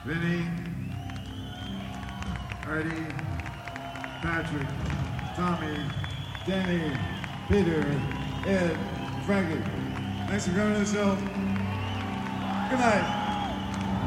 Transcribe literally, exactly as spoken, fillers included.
Vinny, Artie, Patrick, Tommy, Danny, Peter, Ed, Frankie. Thanks for coming to the show. Good night.